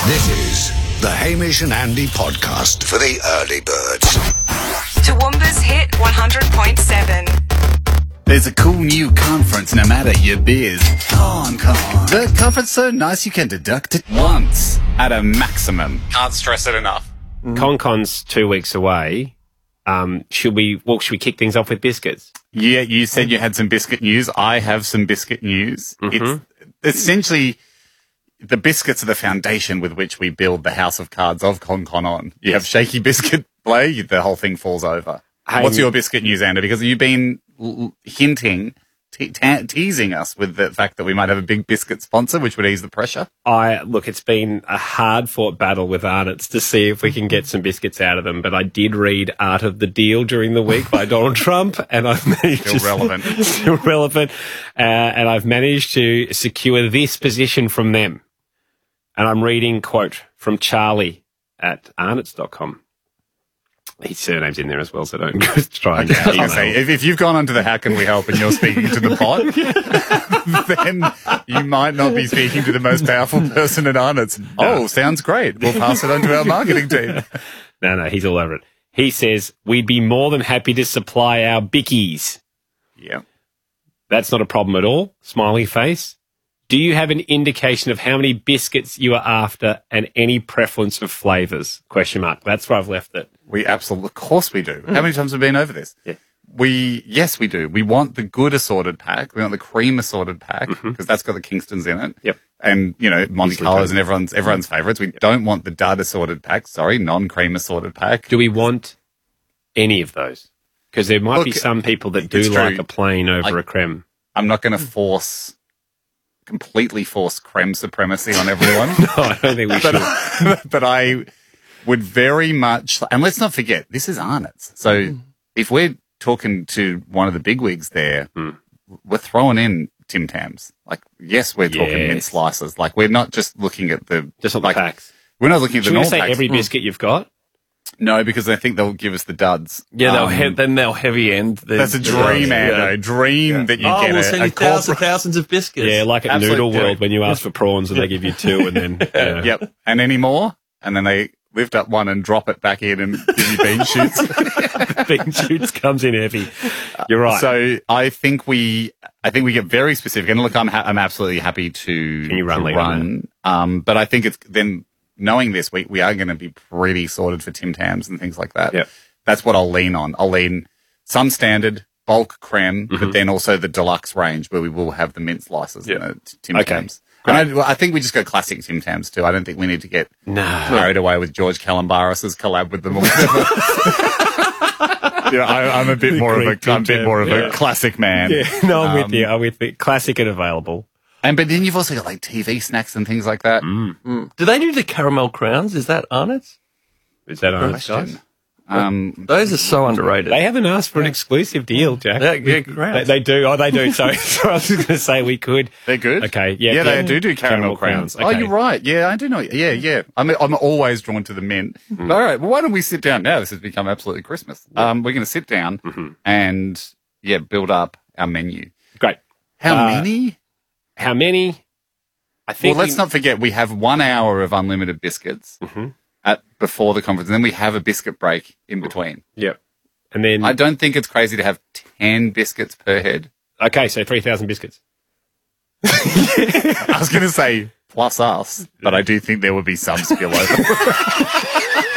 This is the Hamish and Andy podcast for the early birds. Toowoomba's Hit 100.7. There's a cool new conference no matter your biz. Con. The conference so nice you can deduct it once at a maximum. Can't stress it enough. Con's 2 weeks away. Should we kick things off with biscuits? Yeah, you said you had some biscuit news. I have some biscuit news. Mm-hmm. It's essentially the biscuits are the foundation with which we build the house of cards of Con on. You have shaky biscuit play, the whole thing falls over. Hey, What's your biscuit news, Andy? Because you've been hinting, teasing us with the fact that we might have a big biscuit sponsor, which would ease the pressure. It's been a hard-fought battle with Arnott's to see if we can get some biscuits out of them, but I did read Art of the Deal during the week by Donald Trump, and I've managed Still relevant. and I've managed to secure this position from them. And I'm reading, quote, from Charlie at arnott's.com. His surname's in there as well, so don't go try and get it. If you've gone onto the How Can We Help and you're speaking to the pod, then you might not be speaking to the most powerful person at Arnott's. No. Oh, sounds great. We'll pass it on to our marketing team. No, he's all over it. He says, we'd be more than happy to supply our bickies. Yeah. That's not a problem at all. Smiley face. Do you have an indication of how many biscuits you are after and any preference of flavours? Question mark. That's where I've left it. Of course we do. How many times have we been over this? Yeah. Yes, we do. We want the good assorted pack. We want the cream assorted pack because that's got the Kingstons in it. Yep. And, Monte Carlos and everyone's favourites. We don't want the dud assorted pack. Sorry, non-cream assorted pack. Do we want any of those? Because there might be some people that do like a plain over a creme. I'm not going to completely force creme supremacy on everyone. No, I don't think we should. But I would very much, and let's not forget, this is Arnott's. So if we're talking to one of the bigwigs there, we're throwing in Tim Tams. Yes, we're talking mint slices. we're not just looking at the packs. We're not looking at the normal packs. Should we say every biscuit you've got? No, because I think they'll give us the duds. Yeah, they'll heavy end. That's a dream, Ando. Dream that you get we'll send you thousands of biscuits. Yeah, like at Noodle World when you ask for prawns and they give you 2 and then... Yep. And any more? And then they lift up one and drop it back in and give you bean shoots. Bean shoots comes in heavy. You're right. So I think we get very specific. And look, I'm absolutely happy to Can you run. But I think it's then... Knowing this, we are going to be pretty sorted for Tim Tams and things like that. Yep. That's what I'll lean on. I'll lean some standard, bulk creme, but then also the deluxe range where we will have the mint slices and the Tim Tams. And I think we just go classic Tim Tams too. I don't think we need to get carried away with George Kalambaris' collab with them. I'm a bit more of a classic man. Yeah, no, I'm with you. Classic and available. But then you've also got TV snacks and things like that. Do they do the caramel crowns? Is that Arnott's? Is that Arnott's, guys? Those are so underrated. They haven't asked for an exclusive deal, Jack. Yeah, great. They do. Oh, they do. Sorry, I was just going to say we could. They're good. Okay. Yeah. Yeah, they do caramel crowns. Okay. Oh, you're right. Yeah, I do know. Yeah. I'm always drawn to the mint. All right. Well, why don't we sit down now? This has become absolutely Christmas. We're going to sit down and build up our menu. Great. How many? How many? I think. Well, let's not forget we have 1 hour of unlimited biscuits before the conference, and then we have a biscuit break in between. Yep. And then I don't think it's crazy to have 10 biscuits per head. Okay, so 3,000 biscuits. I was going to say plus us, but I do think there would be some spillover.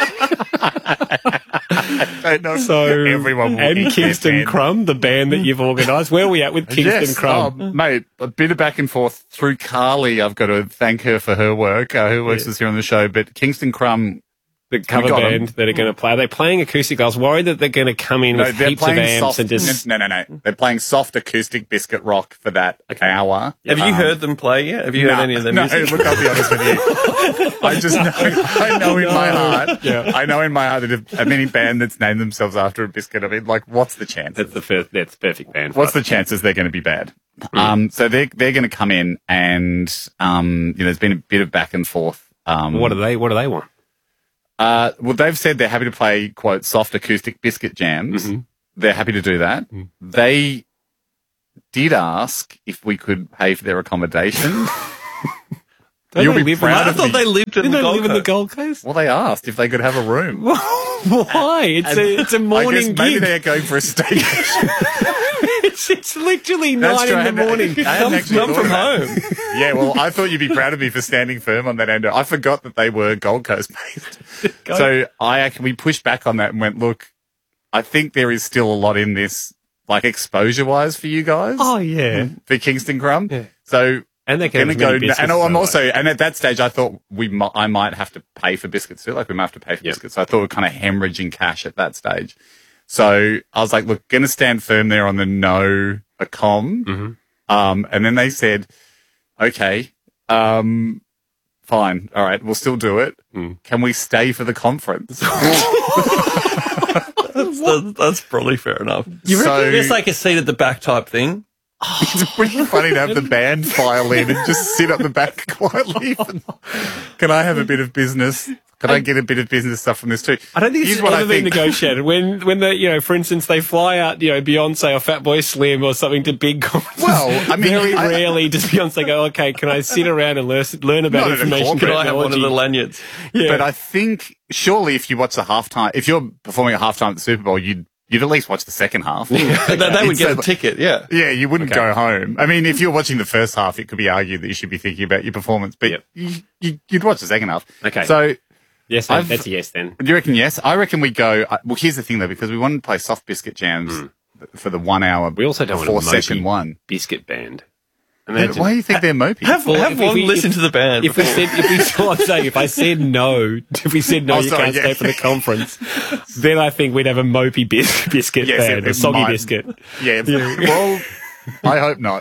I don't know. So everyone will and Kingston Crumb, the band that you've organised. Where are we at with Kingston Crumb? Mate, a bit of back and forth through Carly. I've got to thank her for her work, who works with us here on the show. But Kingston Crumb, the cover band that are going to play. Are they playing acoustic? I was worried that they're going to come in with heaps of amps and just... No. They're playing soft acoustic biscuit rock for that hour. Have you heard them play yet? Have you heard any of their music? No, look, I'll be honest with you. I know in my heart. Yeah. I know in my heart that if any band that's named themselves after a biscuit, I mean, what's the chance? That's the perfect band. What's the chances they're going to be bad? So they're going to come in and, there's been a bit of back and forth. What do they want? Well, they've said they're happy to play, quote, soft acoustic biscuit jams. They're happy to do that. They did ask if we could pay for their accommodation. You'll be proud I of thought me. they lived in Didn't the they Gold live in the Coast. Gold Coast? Well, they asked if they could have a room. Why? It's a morning I guess maybe gig. they're going for a staycation. It's literally That's 9 true. in the morning. I hadn't actually Come thought from of that. home. Yeah, well, I thought you'd be proud of me for standing firm on that end. I forgot that they were Gold Coast based. So we pushed back on that and went, look, I think there is still a lot in this, like exposure wise for you guys. Oh, yeah. For Kingston Crumb. Yeah. So And they can gonna have go, many biscuits. and I'm by the also, way. and at that stage, I thought I might have to pay for biscuits too. Like we might have to pay for biscuits. So I thought we were kind of hemorrhaging cash at that stage. So I was like, look, going to stand firm there on the no a com. Mm-hmm. And then they said, okay, fine. All right. We'll still do it. Can we stay for the conference? That's probably fair enough. You reckon It's like a seat at the back type thing. It's pretty funny to have the band file in and just sit up the back quietly. Can I have a bit of business? Can I get a bit of business stuff from this too? I don't think it's Here's what ever I been think. negotiated. When for instance, they fly out, Beyonce or Fatboy Slim or something to big conferences. Well, I mean, very I- rarely does Beyonce go, okay, can I sit around and learn about Not at a information corporate. Can I have one of technology? the lanyards? Yeah. But I think surely if you watch the halftime, if you're performing at halftime at the Super Bowl, you'd at least watch the second half. They would It's get a ticket, yeah. Yeah, you wouldn't go home. I mean, if you're watching the first half, it could be argued that you should be thinking about your performance, but you'd watch the second half. Okay. So, Yes, that's a yes then. do you reckon yes? I reckon we go. Well, here's the thing though, because we wanted to play soft biscuit jams for the 1 hour. We also don't want before a session mopey one. biscuit band. Why do you think they're mopey? Have if one we- listen to the band. If we said, if I said no, you sorry, can't yeah. stay for the conference, then I think we'd have a mopey biscuit Yes, band, it a soggy might. biscuit. Yeah. Well, I hope not.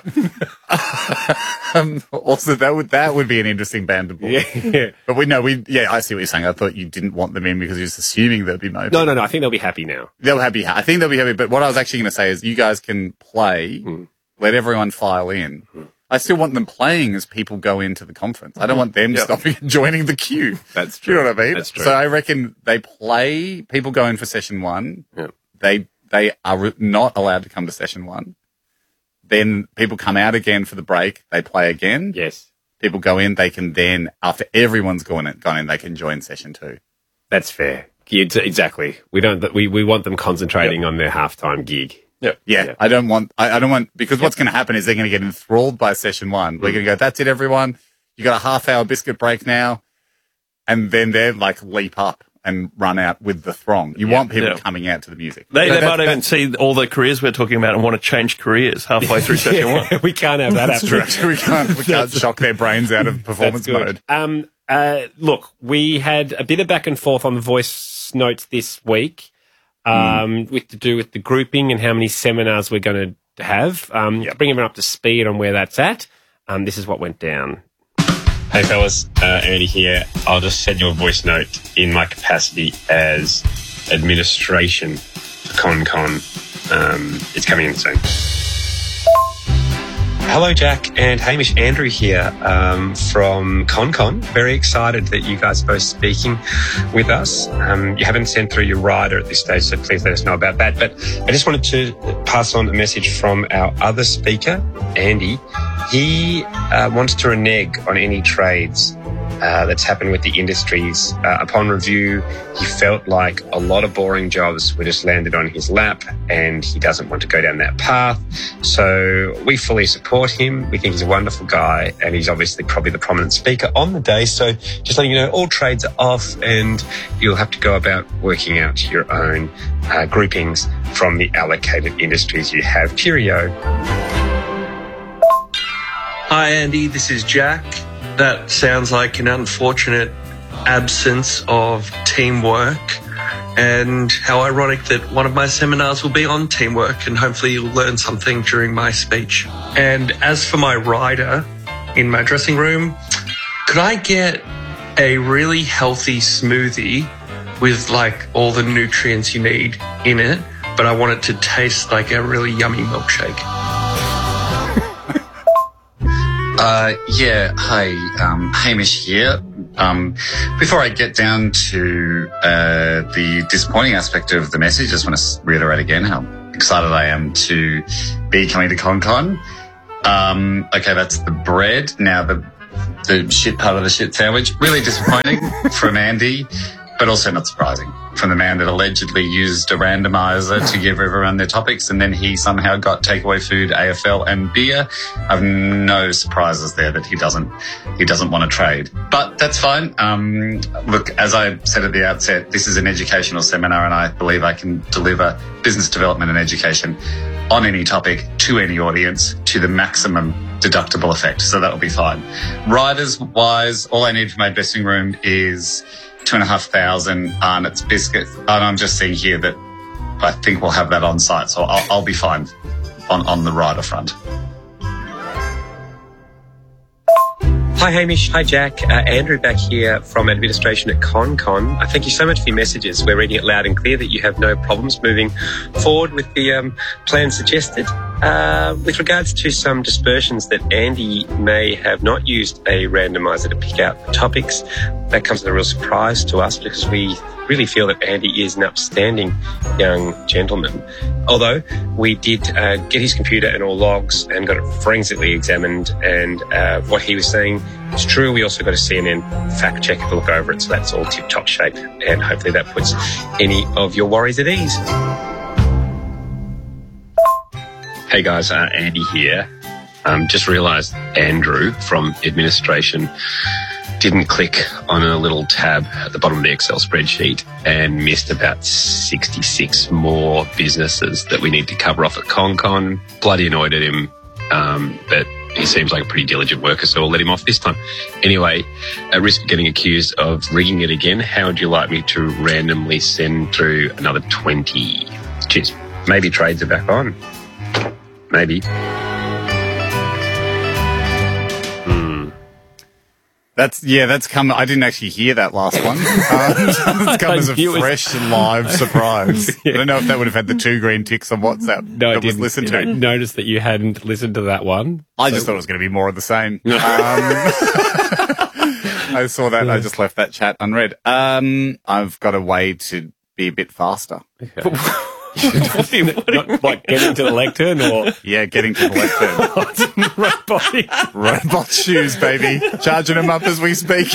Also, that would be an interesting band to book. Yeah. But I see what you're saying. I thought you didn't want them in because you're just assuming they'd be mopey. No, I think they'll be happy now. They'll I think they'll be happy. But what I was actually going to say is you guys can play, let everyone file in. I still want them playing as people go into the conference. I don't want them stopping and joining the queue. That's Do you know what I mean? That's true. So I reckon they play, people go in for session one. Yeah. They are not allowed to come to session one. Then people come out again for the break. They play again. Yes, People go in. They can then, after everyone's gone in, they can join session two. that's fair. Exactly. We want them concentrating on their halftime gig. Yeah. I don't want, because what's going to happen is they're going to get enthralled by session one. We're going to go, that's it, everyone. You got a half-hour biscuit break now. And then they're like leap up and run out with the throng. You want people coming out to the music. They So might even see all the careers we're talking about and want to change careers halfway through session one. We can't have that happen. That's true. We can't shock their brains out of performance That's mode. good. Look, we had a bit of back and forth on the voice notes this week, with to do with the grouping and how many seminars we're going to have. To bring everyone up to speed on where that's at, this is what went down. Hey fellas, Andy here. I'll just send you a voice note in my capacity as administration for ConCon. It's coming in soon. Hello, Jack and Hamish. Andrew here from ConCon. Very excited that you guys are both speaking with us. You haven't sent through your rider at this stage, so please let us know about that. But I just wanted to pass on a message from our other speaker, Andy. He wants to renege on any trades that's happened with the industries. Upon review, he felt like a lot of boring jobs were just landed on his lap, and he doesn't want to go down that path. So we fully support him. We think he's a wonderful guy, and he's obviously probably the prominent speaker on the day. So just letting you know, all trades are off, and you'll have to go about working out your own groupings from the allocated industries you have. Cheerio. Hi, Andy. This is Jack. That sounds like an unfortunate absence of teamwork, and how ironic that one of my seminars will be on teamwork, and hopefully you'll learn something during my speech. And as for my rider in my dressing room, could I get a really healthy smoothie with like all the nutrients you need in it, but I want it to taste like a really yummy milkshake? Hi, Hamish here. Before I get down to the disappointing aspect of the message, I just want to reiterate again how excited I am to be coming to ConCon. Okay, that's the bread. Now, the shit part of the shit sandwich. Really disappointing from Andy, but also not surprising from the man that allegedly used a randomizer to give everyone their topics, and then he somehow got takeaway food, AFL and beer. I've no surprises there that he doesn't want to trade, but that's fine. Look, as I said at the outset, this is an educational seminar, and I believe I can deliver business development and education on any topic to any audience to the maximum deductible effect. So that'll be fine. Riders wise, all I need for my dressing room is 2,500 Arnott's biscuits. And I'm just seeing here that I think we'll have that on site. So I'll be fine on the rider front. Hi, Hamish. Hi, Jack. Andrew back here from administration at ConCon. Thank you so much for your messages. We're reading it loud and clear that you have no problems moving forward with the plan suggested. With regards to some dispersions that Andy may have not used a randomizer to pick out the topics, that comes as a real surprise to us because we really feel that Andy is an upstanding young gentleman. Although we did get his computer and all logs and got it forensically examined, and what he was saying is true. We also got a CNN fact check to look over it, so that's all tip-top shape, and hopefully that puts any of your worries at ease. Hey guys, Andy here. Just realised Andrew from administration didn't click on a little tab at the bottom of the Excel spreadsheet and missed about 66 more businesses that we need to cover off at ConCon. Bloody annoyed at him, but he seems like a pretty diligent worker, so we'll let him off this time. Anyway, at risk of getting accused of rigging it again, how would you like me to randomly send through another 20? Cheers. Maybe trades are back on. Maybe. That's come. I didn't actually hear that last one. It's come as a fresh live surprise. I don't know if that would have had the 2 green ticks on WhatsApp. No, I didn't. Listened to. I noticed that you hadn't listened to that one. I just thought it was going to be more of the same. I saw that and I just left that chat unread. I've got a way to be a bit faster. Okay. Not like getting to the lectern, or getting to the lectern. Robot shoes, baby, charging them up as we speak.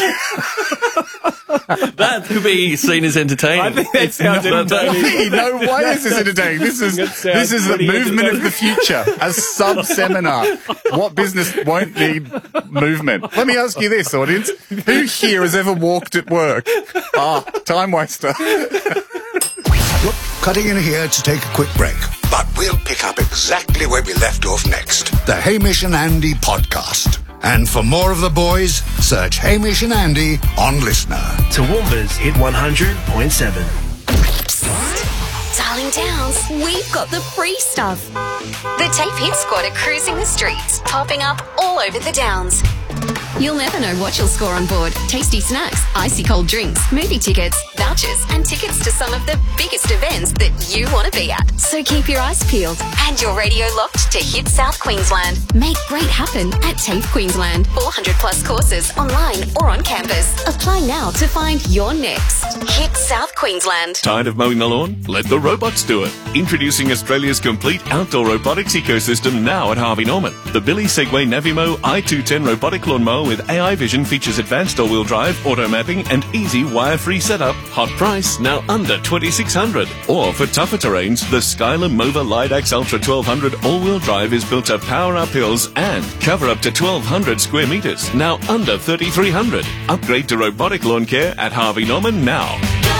That could be seen as entertaining. I think that sounds entertaining. No way is this entertaining. This is the movement of the future. A sub-seminar. What business won't need movement? Let me ask you this, audience: who here has ever walked at work? Time waster. Look, cutting in here to take a quick break, but we'll pick up exactly where we left off next. The Hamish and Andy podcast. And for more of the boys, search Hamish and Andy on Listener. Toowoomba's Hit 100.7. Darling Downs, we've got the free stuff. The Tape Hit Squad are cruising the streets, popping up all over the Downs. You'll never know what you'll score on board. Tasty snacks, icy cold drinks, movie tickets, vouchers, and tickets to some of the biggest events that you want to be at. So keep your eyes peeled. And your radio locked to Hit South Queensland. Make great happen at TAFE Queensland. 400 plus courses online or on campus. Apply now to find your next. Hit South Queensland. Tired of mowing the lawn? Let the robots do it. Introducing Australia's complete outdoor robotics ecosystem now at Harvey Norman. The Billy Segway Navimo i210 robotic lawnmower with AI vision features advanced all-wheel drive, auto mapping, and easy wire-free setup. Hot price, now under $2,600. Or for tougher terrains, the Skylar Mova Lidax Ultra 1200 all-wheel drive is built to power up hills and cover up to 1,200 square meters, now under $3,300. Upgrade to robotic lawn care at Harvey Norman now.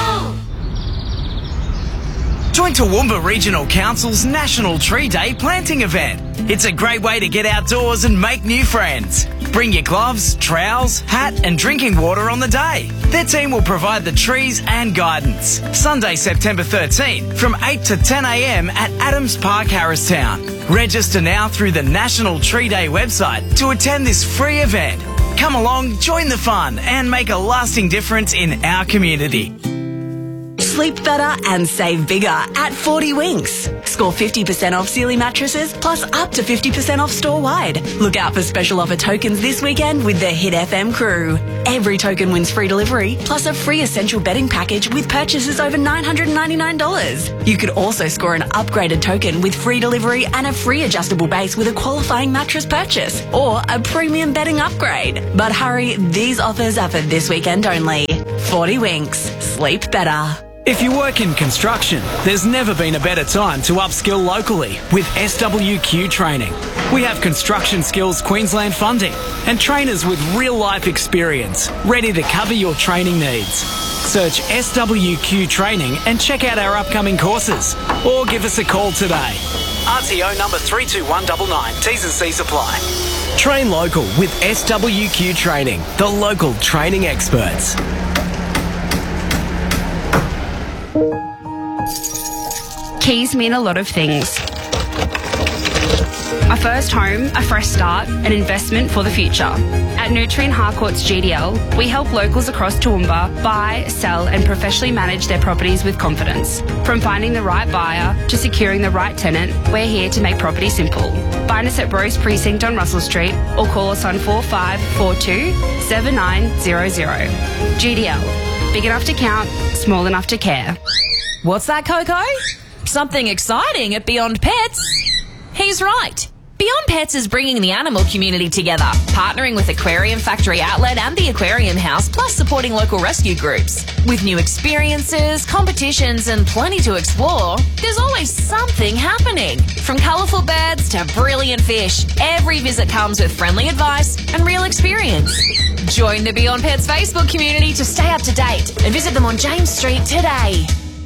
Join Toowoomba Regional Council's National Tree Day planting event. It's a great way to get outdoors and make new friends. Bring your gloves, trowels, hat and drinking water on the day. Their team will provide the trees and guidance. Sunday, September 13 from 8 to 10 a.m. at Adams Park, Harristown. Register now through the National Tree Day website to attend this free event. Come along, join the fun and make a lasting difference in our community. Sleep better and save bigger at 40 Winks. Score 50% off Sealy mattresses plus up to 50% off store-wide. Look out for special offer tokens this weekend with the Hit FM crew. Every token wins free delivery plus a free essential bedding package with purchases over $999. You could also score an upgraded token with free delivery and a free adjustable base with a qualifying mattress purchase or a premium bedding upgrade. But hurry, these offers are for this weekend only. 40 Winks. Sleep better. If you work in construction, there's never been a better time to upskill locally with SWQ Training. We have construction skills Queensland funding and trainers with real-life experience ready to cover your training needs. Search SWQ Training and check out our upcoming courses or give us a call today. RTO number 32199. T's and C's apply. Train local with SWQ Training, the local training experts. Keys mean a lot of things. A first home, a fresh start, an investment for the future. At Nutrien Harcourts GDL, we help locals across Toowoomba buy, sell and professionally manage their properties with confidence. From finding the right buyer to securing the right tenant, we're here to make property simple. Find us at Rose Precinct on Russell Street or call us on 4542 7900. GDL. Big enough to count, small enough to care. What's that, Coco? Something exciting at Beyond Pets? He's right. Beyond Pets is bringing the animal community together, partnering with Aquarium Factory Outlet and the Aquarium House, plus supporting local rescue groups. With new experiences, competitions and plenty to explore, there's always something happening. From colourful birds to brilliant fish, every visit comes with friendly advice and real experience. Join the Beyond Pets Facebook community to stay up to date and visit them on James Street today.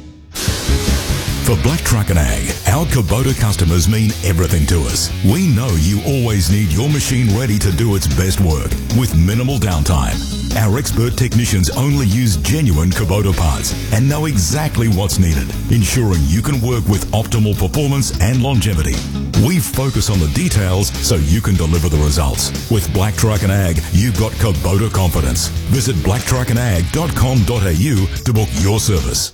For Black Truck and Ag, our Kubota customers mean everything to us. We know you always need your machine ready to do its best work with minimal downtime. Our expert technicians only use genuine Kubota parts and know exactly what's needed, ensuring you can work with optimal performance and longevity. We focus on the details so you can deliver the results. With Black Truck and Ag, you've got Kubota confidence. Visit blacktruckandag.com.au to book your service.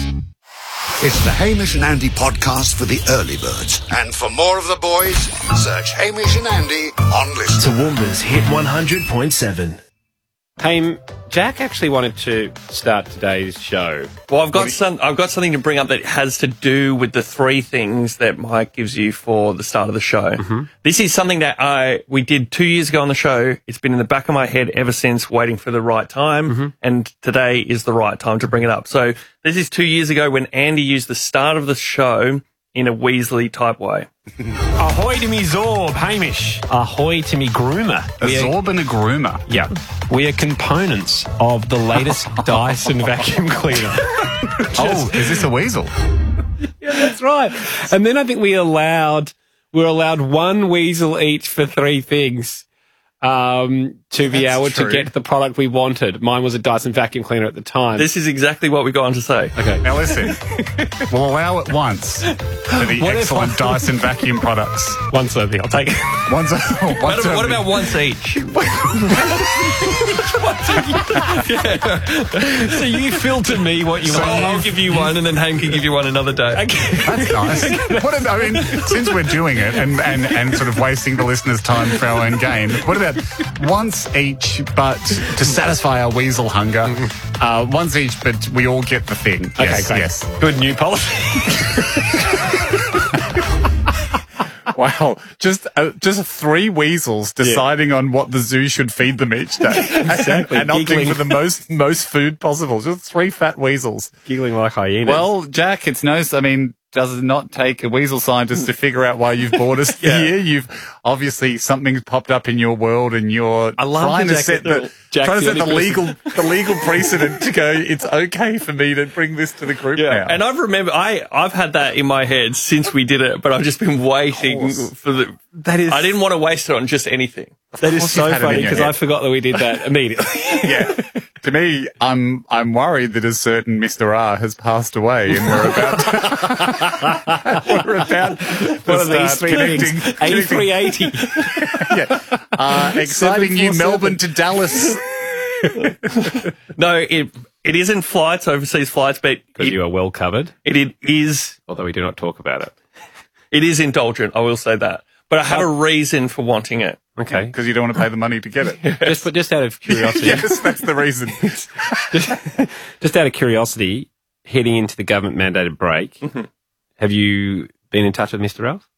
It's the Hamish and Andy podcast for the early birds. And for more of the boys, search Hamish and Andy on Listen. Toowoomba's Hit 100.7. Hey, Jack actually wanted to start today's show. Well, I've got something to bring up that has to do with the three things that Mike gives you for the start of the show. Mm-hmm. This is something that we did 2 years ago on the show. It's been in the back of my head ever since, waiting for the right time, and today is the right time to bring it up. So this is 2 years ago when Andy used the start of the show in a Weasley type way. Ahoy to me Zorb, Hamish. Ahoy to me Groomer. A Zorb and a Groomer. Yeah. We are components of the latest Dyson vacuum cleaner. Oh, is this a weasel? Yeah, that's right. And then I think we're allowed one weasel each for three things. To be able to get the product we wanted. Mine was a Dyson vacuum cleaner at the time. This is exactly what we got on to say. Okay. Now listen, we'll allow it once for the excellent Dyson vacuum products. Once only, I'll take it. What about once each? So you filter me what you want. I'll give you one and then Ham can give you one another day. Okay. That's nice. Since we're doing it and sort of wasting the listeners' time for our own game, what about once each, but to satisfy our weasel hunger, once each, but we all get the thing. Okay, yes, great. Yes. Good new policy. Wow, just three weasels deciding on what the zoo should feed them each day. Exactly. And opting for the most food possible. Just three fat weasels. Giggling like hyenas. Well, Jack, does it not take a weasel scientist to figure out why you've brought us here? You've obviously something's popped up in your world, and you're trying to set the legal precedent to go. It's okay for me to bring this to the group now. And I've had that in my head since we did it, but I've just been waiting for the. I didn't want to waste it on just anything. That is so funny because I forgot that we did that immediately. Yeah. To me, I'm worried that a certain Mr. R has passed away, and we're about one of these three things. A380. Yeah. Exciting new Melbourne to Dallas. No, It isn't flights, overseas flights, but because you are well covered. It is, although we do not talk about it. It is indulgent, I will say that. But I have a reason for wanting it. Okay. Because you don't want to pay the money to get it. Just out of curiosity. Yes, that's the reason. just out of curiosity, heading into the government mandated break, have you been in touch with Mr. Ralph?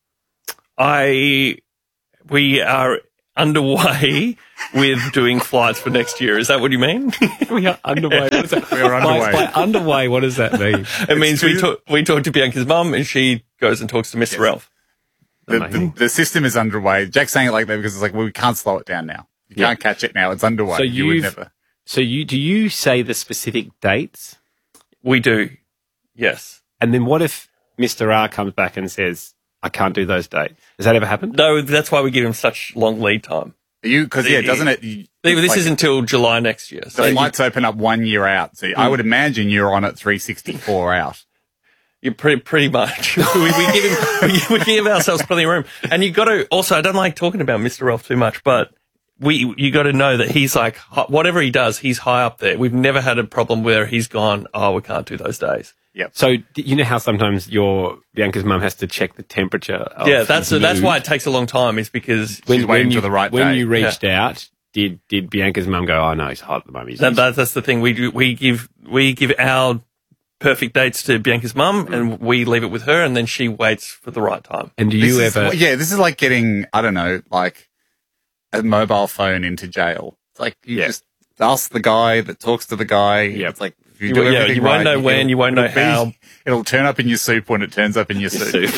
We are underway with doing flights for next year. Is that what you mean? We are underway. What is that? We are underway. By underway, what does that mean? It means we talk to Bianca's mum and she goes and talks to Mr. Ralph. The system is underway. Jack's saying it like that because it's like, well, we can't slow it down now. You can't catch it now. It's underway. So you would never. So do you say the specific dates? We do. Yes. And then what if Mr. R comes back and says, I can't do those dates? Has that ever happened? No, that's why we give him such long lead time. Because doesn't it? This is until July next year. So flights open up 1 year out. So I would imagine you're on at 364 out. You're pretty much. we give ourselves plenty of room. And you got to also, I don't like talking about Mr. Ralph too much, but you got to know that he's like, whatever he does, he's high up there. We've never had a problem where he's gone, oh, we can't do those days. Yep. So you know how sometimes Bianca's mum has to check the temperature of that's why it takes a long time, is because she's waiting for the right day. When you reached out, did Bianca's mum go, oh no, he's hot at the moment? That's the thing. We give our perfect dates to Bianca's mum and we leave it with her and then she waits for the right time. And do you ever... this is like getting, I don't know, like a mobile phone into jail. It's like you just ask the guy that talks to the guy. Yeah. It's like, if you do everything you won't know when, you won't know how. It'll turn up in your soup when it turns up in your soup.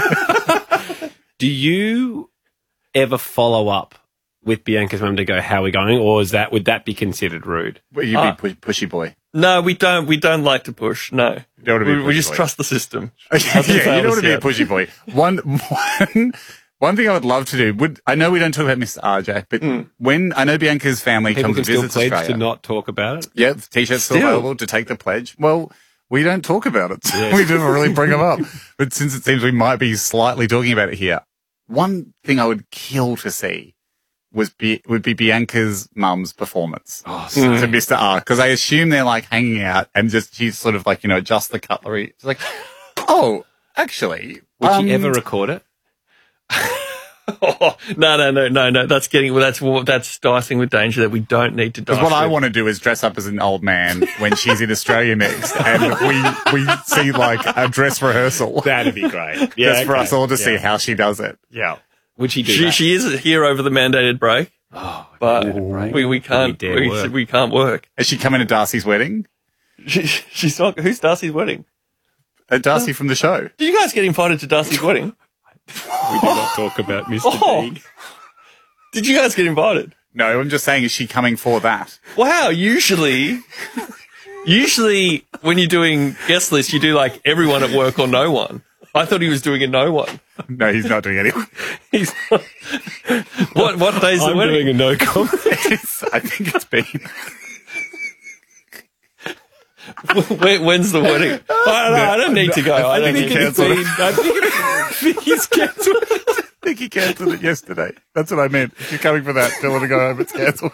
Do you ever follow up with Bianca's mum to go, how are we going? Or would that be considered rude? Well, you'd be pushy boy. No, we don't. We don't like to push. No, you don't want to be we just trust the system. You don't want to be a pushy boy. One thing I would love to do I know we don't talk about Mr. RJ, but when I know Bianca's family comes and visits Australia, to not talk about it. Yeah, the t-shirt's still available to take the pledge. Well, we don't talk about it. So we don't really bring them up. But since it seems we might be slightly talking about it here, one thing I would kill to see would be Bianca's mum's performance to Mr. R, because I assume they're like hanging out and just she's sort of like, adjust the cutlery. It's like, oh, actually, would she ever record it? No. That's dicing with danger that we don't need to dice. Because what I want to do is dress up as an old man when she's in Australia next, and we see like a dress rehearsal. That'd be great. Yeah, just for us all to see how she does it. Yeah. Would she do that? She is here over the mandated break. Oh, but we can't. We can't work. Is she coming to Darcy's wedding? She's not. Who's Darcy's wedding? Darcy from the show. Did you guys get invited to Darcy's wedding? We do not talk about Mr. Big. Did you guys get invited? No, I'm just saying, is she coming for that? Wow, usually when you're doing guest lists, you do like everyone at work or no one. I thought he was doing a no one. No, he's not doing anyone. He's not. What day's the wedding? I'm doing a no comment. I think it's been... When's the wedding? I don't need to go. I think he cancelled it. I think he's cancelled it. I think he cancelled it yesterday. That's what I meant. If you're coming for that, tell her to go home. It's cancelled.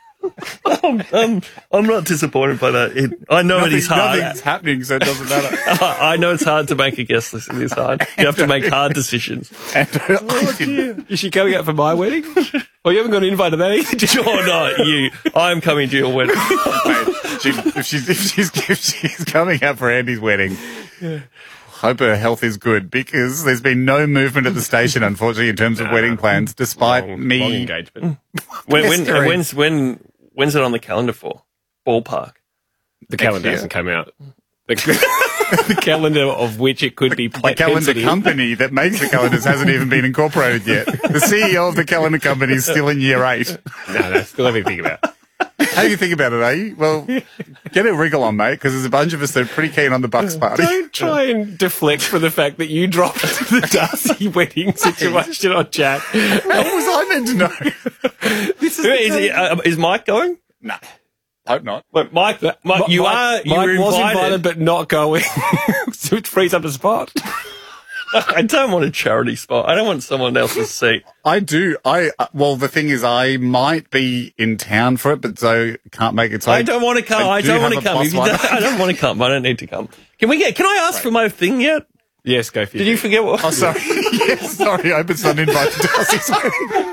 I'm not disappointed by that. I know it is hard. Nothing's happening, so it doesn't matter. I know it's hard to make a guest list. It is hard. You have to make hard decisions. Is she coming out for my wedding? Well, you haven't got an invite to that either. Sure not. I'm coming to your wedding. Mate, if she's coming out for Andy's wedding, hope her health is good, because there's been no movement at the station, unfortunately, in terms of wedding plans, despite long engagement. When's it on the calendar for? Ballpark. The calendar hasn't come out. The calendar of which it could be the calendar company that makes the calendars hasn't even been incorporated yet. The CEO of the calendar company is still in year 8. No, still have to think about it. How do you think about it, eh? Well, get a wriggle on, mate, because there's a bunch of us that are pretty keen on the Bucks party. Don't try and deflect from the fact that you dropped the Darcy wedding situation on Jack. How was I meant to know? Is Mike going? No. Hope not. But Mike, you were was invited but not going. So it frees up a spot. I don't want a charity spot. I don't want someone else's seat. I do. Well, the thing is, I might be in town for it, but so can't make it. So I don't want to come. I don't want to come. I don't want to come. I don't need to come. Can I ask for my thing yet? Yes, go for it. Did you forget what? Oh, sorry. Yes, sorry. I hope it's not invited to Darcy's wedding.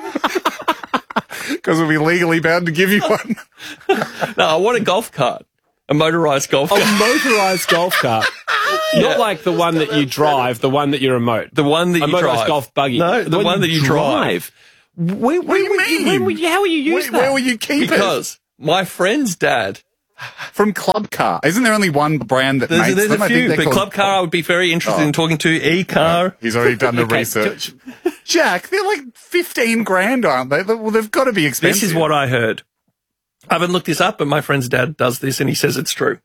Because we'll be legally bound to give you one. No, I want a golf cart. A motorised golf cart. A motorised golf cart. Not like the one that you drive, the one that you remote. The one that you drive. A motorised golf buggy. No, the one that you drive. What do you mean? How will you use that? Where will you keep it? Because my friend's dad... From Club Car. Isn't there only one brand that makes them? There's a few. But Club Car I would be very interested in talking to. E-Car. He's already done the research. Jack, they're like 15 grand, aren't they? Well, they've got to be expensive. This is what I heard. I haven't looked this up, but my friend's dad does this and he says it's true.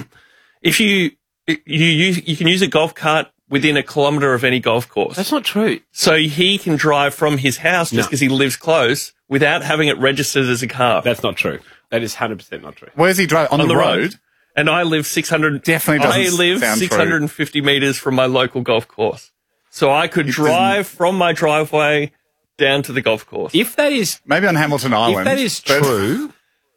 If you can use a golf cart within 1 kilometre of any golf course. That's not true. So he can drive from his house just because he lives close without having it registered as a car. That's not true. That is 100% not true. Where's he driving? On the road? And I live 600. Definitely doesn't I live sound 650 metres from my local golf course. So I could drive from my driveway down to the golf course. If that is... Maybe on Hamilton Island. If that is true,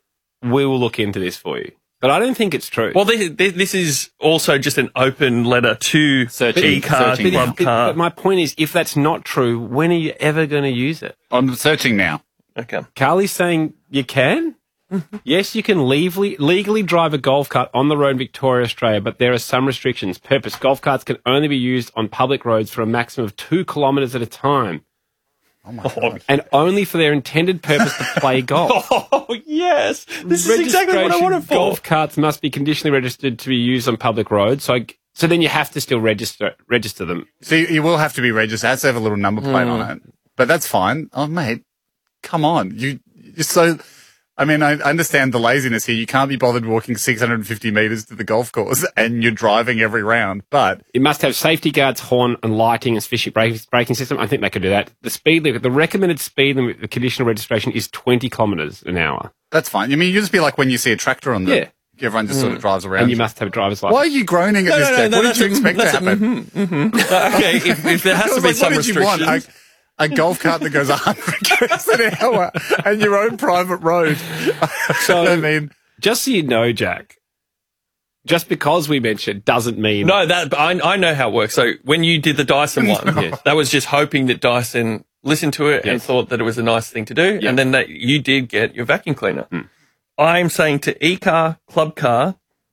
we will look into this for you. But I don't think it's true. Well, this is also just an open letter to E-Car, Club Car. But my point is, if that's not true, when are you ever going to use it? I'm searching now. Okay. Carly's saying you can? Yes, you can legally drive a golf cart on the road in Victoria, Australia, but there are some restrictions. Purpose: golf carts can only be used on public roads for a maximum of 2 kilometres at a time. Oh my God. And only for their intended purpose to play golf. Oh, yes. This is exactly what I wanted for. Golf carts must be conditionally registered to be used on public roads. So then you have to still register them. So you will have to be registered. It has to have a little number plate on it. But that's fine. Oh, mate, come on. You're so... I mean, I understand the laziness here. You can't be bothered walking 650 metres to the golf course and you're driving every round, but... It must have safety guards, horn and lighting and sufficient braking system. I think they could do that. The speed limit, the recommended speed limit, the conditional registration is 20 kilometres an hour. That's fine. I mean, you just be like when you see a tractor on the... Yeah. Everyone just sort of drives around. And you must have a driver's license. Why are you groaning at this, Jack? What did you expect to happen? Okay, if there has to be some restrictions... What did you want? A golf cart that goes 100 k's an hour and your own private road. So, I mean, just so you know, Jack, just because we mentioned doesn't mean... No, I know how it works. So when you did the Dyson one, that was just hoping that Dyson listened to it and thought that it was a nice thing to do, and then that you did get your vacuum cleaner. I'm saying to E-Car, Club Car,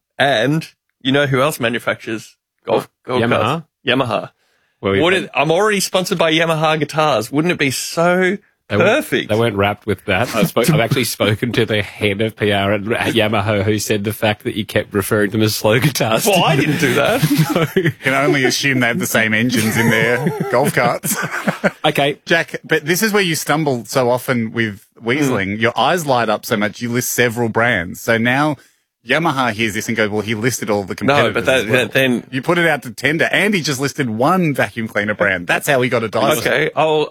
and you know who else manufactures golf Yamaha? cars? Yamaha. Well, I'm already sponsored by Yamaha guitars. Wouldn't it be so perfect? They weren't wrapped with that. I've actually spoken to the head of PR at Yamaha who said the fact that you kept referring to them as slow guitars. Well, I didn't do that. You can only assume they have the same engines in their golf carts. Okay. Jack, but this is where you stumble so often with weaseling. Your eyes light up so much you list several brands. So now... Yamaha hears this and goes, well, he listed all the competitors. No, but then... You put it out to tender. Andy just listed one vacuum cleaner brand. That's how he got a Dyson. Okay,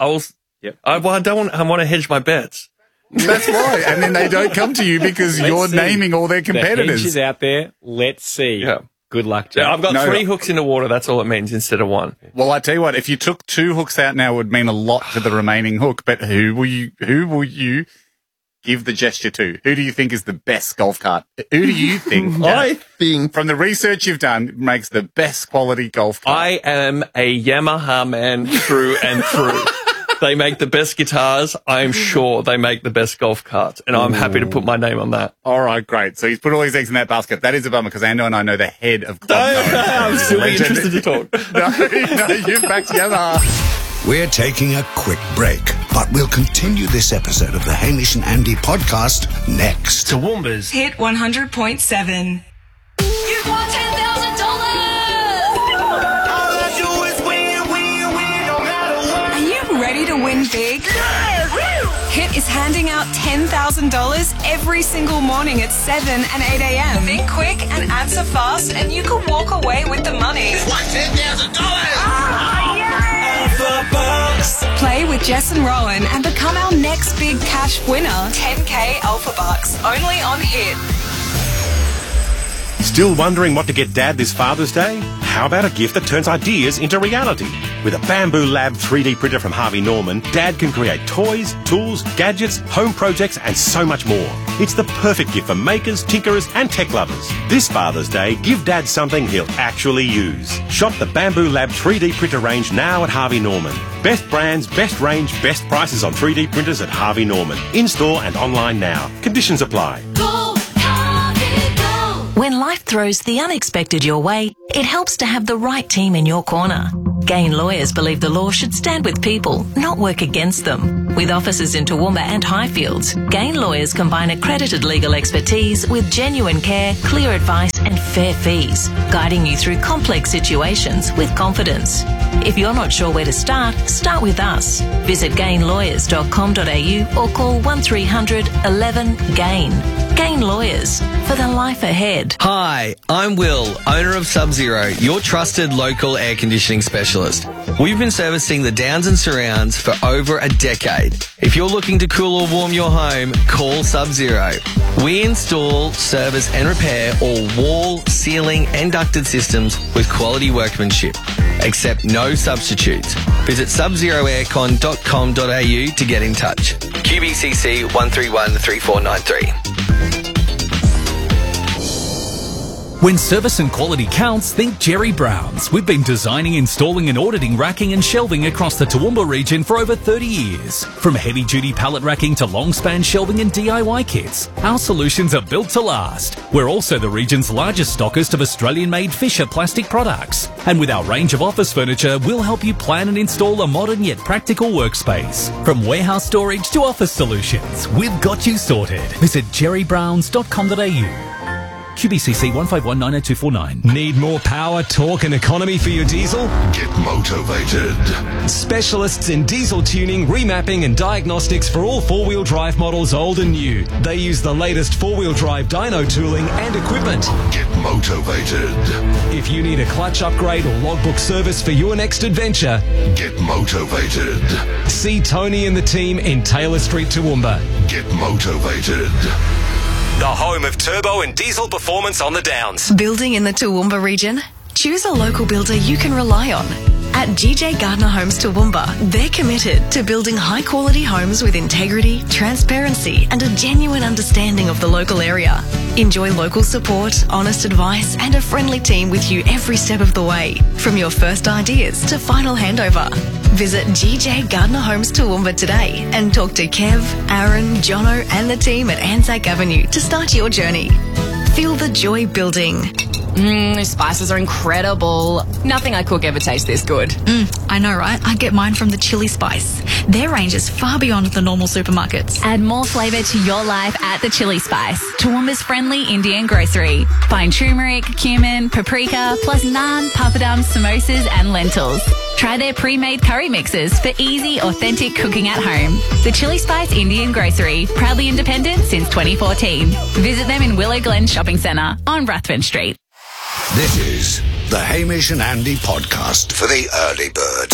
I want to hedge my bets. That's why. And then they don't come to you because you're naming all their competitors. The hedge is out there. Let's see. Yeah. Good luck, Jack. Yeah, I've got 3 hooks in the water. That's all it means instead of 1. Well, I tell you what, if you took 2 hooks out now, it would mean a lot to the remaining hook. But who will you give the gesture to? Who do you think is the best golf cart? Who do you think, I think, from the research you've done, makes the best quality golf cart? I am a Yamaha man through and through. They make the best guitars. I'm sure they make the best golf carts, and I'm happy to put my name on that. All right, great. So he's put all his eggs in that basket. That is a bummer because Ando and I know the head of Club Car. I'm still interested to talk. No, you've backed Yamaha. We're taking a quick break, but we'll continue this episode of the Hamish and Andy podcast next. Toowoomba's Hit 100.7. You've won $10,000! Are you ready to win big? Hit is handing out $10,000 every single morning at 7 and 8 a.m. Think quick and answer fast, and you could walk away with the money. Won $10,000! Play with Jess and Rowan and become our next big cash winner. 10K Alpha Bucks, only on Hit. Still wondering what to get Dad this Father's Day? How about a gift that turns ideas into reality? With a Bamboo Lab 3D printer from Harvey Norman, Dad can create toys, tools, gadgets, home projects and so much more. It's the perfect gift for makers, tinkerers and tech lovers. This Father's Day, give Dad something he'll actually use. Shop the Bamboo Lab 3D printer range now at Harvey Norman. Best brands, best range, best prices on 3D printers at Harvey Norman. In-store and online now. Conditions apply. When life throws the unexpected your way, it helps to have the right team in your corner. Gain Lawyers believe the law should stand with people, not work against them. With offices in Toowoomba and Highfields, Gain Lawyers combine accredited legal expertise with genuine care, clear advice and fair fees, guiding you through complex situations with confidence. If you're not sure where to start with us. Visit gainlawyers.com.au or call 1300 11 GAIN. Gain Lawyers, for the life ahead. Hi, I'm Will, owner of Sub-Zero, your trusted local air conditioning specialist. We've been servicing the Downs and surrounds for over a decade. If you're looking to cool or warm your home, call Sub-Zero. We install, service and repair all wall, ceiling and ducted systems with quality workmanship. Accept no substitutes. Visit subzeroaircon.com.au to get in touch. QBCC 131 3493. When service and quality counts, think Jerry Brown's. We've been designing, installing and auditing racking and shelving across the Toowoomba region for over 30 years. From heavy-duty pallet racking to long-span shelving and DIY kits, our solutions are built to last. We're also the region's largest stockist of Australian-made Fisher plastic products. And with our range of office furniture, we'll help you plan and install a modern yet practical workspace. From warehouse storage to office solutions, we've got you sorted. Visit jerrybrowns.com.au. QBCC 1519249. Need more power, torque and economy for your diesel? Get motivated. Specialists in diesel tuning, remapping and diagnostics for all four-wheel drive models old and new. They use the latest four-wheel drive dyno tooling and equipment. Get motivated. If you need a clutch upgrade or logbook service for your next adventure, get motivated. See Tony and the team in Taylor Street, Toowoomba. Get motivated. The home of turbo and diesel performance on the Downs. Building in the Toowoomba region? Choose a local builder you can rely on. At GJ Gardner Homes Toowoomba, they're committed to building high-quality homes with integrity, transparency and a genuine understanding of the local area. Enjoy local support, honest advice and a friendly team with you every step of the way, from your first ideas to final handover. Visit GJ Gardner Homes Toowoomba today and talk to Kev, Aaron, Jono and the team at Anzac Avenue to start your journey. Feel the joy building. These spices are incredible. Nothing I cook ever tastes this good. I know, right? I get mine from the Chili Spice. Their range is far beyond the normal supermarkets. Add more flavour to your life at the Chili Spice, Toowoomba's friendly Indian grocery. Find turmeric, cumin, paprika, plus naan, papadum, samosas and lentils. Try their pre-made curry mixes for easy, authentic cooking at home. The Chili Spice Indian Grocery, proudly independent since 2014. Visit them in Willow Glen Shopping Centre on Ruthven Street. This is the Hamish and Andy podcast for the early bird.